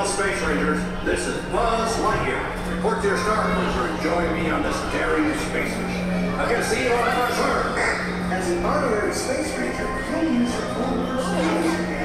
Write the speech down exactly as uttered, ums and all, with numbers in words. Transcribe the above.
Space Rangers. This is Buzz Lightyear. Report to your star cruiser and join me on this daring space mission. I can see you on our turn. As an honorary space ranger, you'll use your own personality